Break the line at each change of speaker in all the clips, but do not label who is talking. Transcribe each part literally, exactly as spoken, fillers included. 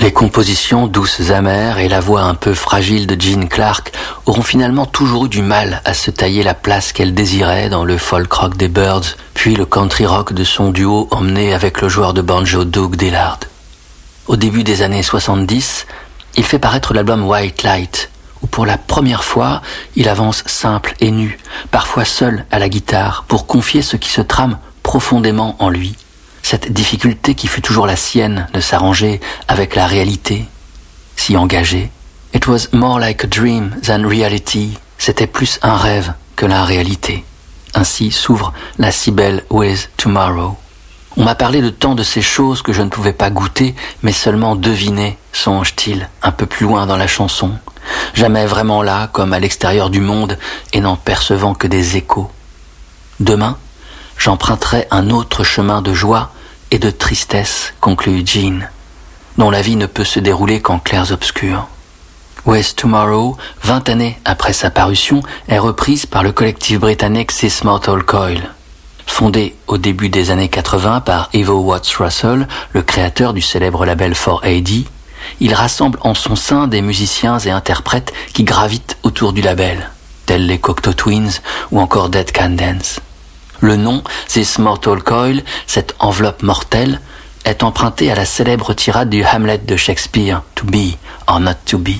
Les compositions douces amères et la voix un peu fragile de Gene Clark auront finalement toujours eu du mal à se tailler la place qu'elle désirait dans le folk rock des Byrds, puis le country rock de son duo emmené avec le joueur de banjo Doug Dillard. Au début des années soixante-dix, il fait paraître l'album White Light, où pour la première fois, il avance simple et nu, parfois seul à la guitare, pour confier ce qui se trame profondément en lui. Cette difficulté qui fut toujours la sienne de s'arranger avec la réalité, s'y engager. It was more like a dream than reality. C'était plus un rêve que la réalité. Ainsi s'ouvre la si belle With Tomorrow. On m'a parlé de tant de ces choses que je ne pouvais pas goûter, mais seulement deviner, songe-t-il, un peu plus loin dans la chanson. Jamais vraiment là, comme à l'extérieur du monde, et n'en percevant que des échos. Demain, j'emprunterai un autre chemin de joie et de tristesse, conclut Gene, dont la vie ne peut se dérouler qu'en clairs-obscurs. With Tomorrow, vingt années après sa parution, est reprise par le collectif britannique This Mortal Coil. Fondé au début des années quatre-vingts par Ivo Watts Russell, le créateur du célèbre label four A D, il rassemble en son sein des musiciens et interprètes qui gravitent autour du label, tels les Cocteau Twins ou encore Dead Can Dance. Le nom, This Mortal Coil, cette enveloppe mortelle, est emprunté à la célèbre tirade du Hamlet de Shakespeare, To be or not to be.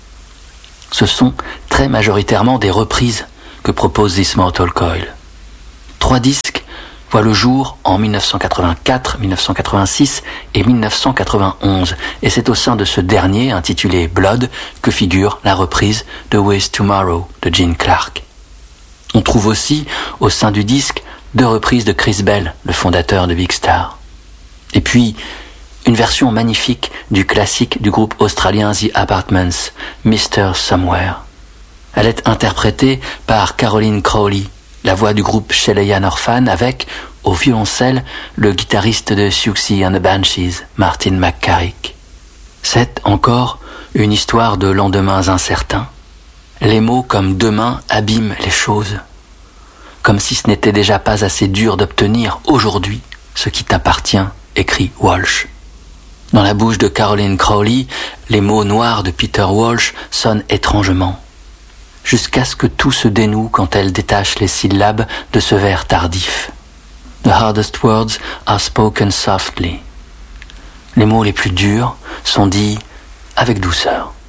Ce sont très majoritairement des reprises que propose This Mortal Coil. Trois disques voient le jour en dix-neuf cent quatre-vingt-quatre, dix-neuf cent quatre-vingt-six et dix-neuf cent quatre-vingt-onze, et c'est au sein de ce dernier, intitulé Blood, que figure la reprise de With Tomorrow de Gene Clark. On trouve aussi, au sein du disque, deux reprises de Chris Bell, le fondateur de Big Star. Et puis, une version magnifique du classique du groupe australien The Apartments, mister Somewhere. Elle est interprétée par Caroline Crowley, la voix du groupe Shelley Orphan, avec, au violoncelle, le guitariste de Siouxsie and the Banshees, Martin McCarrick. C'est encore une histoire de lendemains incertains. Les mots comme demain abîment les choses. Comme si ce n'était déjà pas assez dur d'obtenir aujourd'hui ce qui t'appartient, écrit Walsh. Dans la bouche de Caroline Crowley, les mots noirs de Peter Walsh sonnent étrangement, jusqu'à ce que tout se dénoue quand elle détache les syllabes de ce vers tardif. The hardest words are spoken softly. Les mots les plus durs sont dits avec douceur.